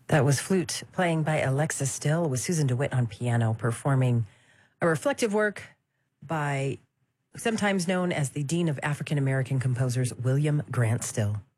That was flute playing by Alexis Still with Susan DeWitt on piano, performing a reflective work by sometimes known as the Dean of African American Composers, William Grant Still.